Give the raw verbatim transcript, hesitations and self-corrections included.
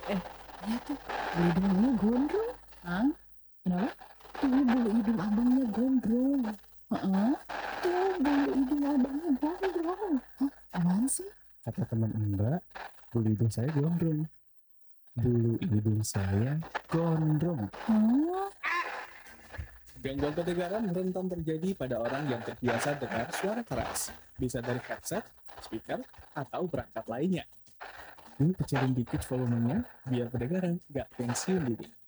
Eh, lihat tuh, bulu hidung abangnya gondrong. Hah? Kenapa? Tuh, bulu hidung abangnya gondrong. Heeh. Tuh, bulu hidung abangnya gondrong. Hah? Apaan sih? Kata teman Mbak, bulu hidung saya gondrong. Bulu hidung saya gondrong. Hah? Gangguan pendengaran rentan terjadi pada orang yang terbiasa dengar suara keras, bisa dari headset, speaker, atau perangkat lainnya. Ini kecilin dikit volumenya, biar pendengaran nggak pensiun diri.